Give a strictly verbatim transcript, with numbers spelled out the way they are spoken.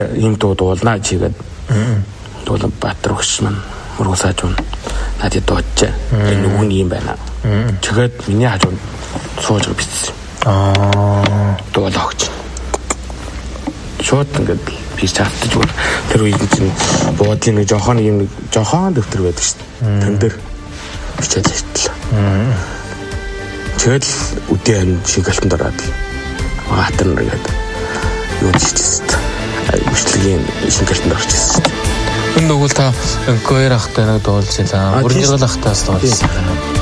Ийм дуу дуулнаа чигээд. Дуулан Баатар өгч маань мөргөөсааж байна. Надад дуудчаа. Энэ нүг нь юм байна. Чигээд миний хажууд сууж бицсэн. Аа. Дуулаа өгч. Шууд ингээд би чартаж бол тэр үед чинь буудлын нэг жоохон юм жоохон дэвтэр байдаг шүү дээ. Тэн дээр бичээд хэвтлээ. Тэгэл үдийн шиг алтанд ороод Баатар нэгээд юу хийчихсэн. Үслэгийн шингэлтэнд орж ирсэн шүү дээ. Энэ нөгөө та гойр ахтай нэг дуулж илаа. Өрнөрөл ахтаас дуулсан.